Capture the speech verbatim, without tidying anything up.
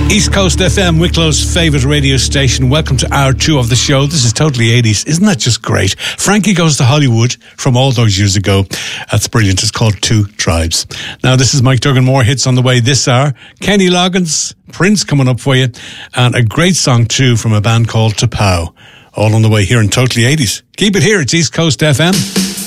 East Coast F M, Wicklow's favourite radio station. Welcome to hour two of the show. This is totally eighties. Isn't that just great? Frankie Goes to Hollywood from all those years ago. That's brilliant. It's called Two Tribes. Now, this is Mike Duggan. More hits on the way this hour. Kenny Loggins, Prince coming up for you. And a great song, too, from a band called T'Pau. All on the way here in totally eighties. Keep it here. It's East Coast F M.